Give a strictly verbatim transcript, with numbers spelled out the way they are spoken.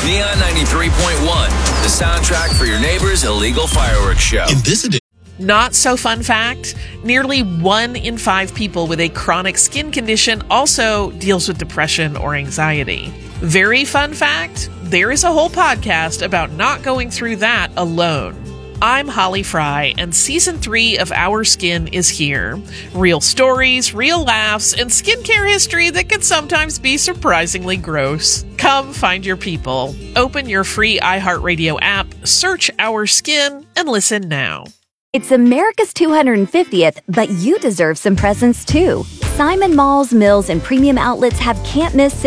Neon ninety-three point one, the soundtrack for your neighbor's illegal fireworks show. In this edition. Not so fun fact, nearly one in five people with a chronic skin condition also deals with depression or anxiety. Very fun fact, there is a whole podcast about not going through that alone. I'm Holly Fry, and season three of Our Skin is here. Real stories, real laughs, and skincare history that can sometimes be surprisingly gross. Come find your people. Open your free iHeartRadio app, search Our Skin, and listen now. It's America's two hundred fiftieth, but you deserve some presents too. Simon Malls, Mills, and Premium Outlets have can't-miss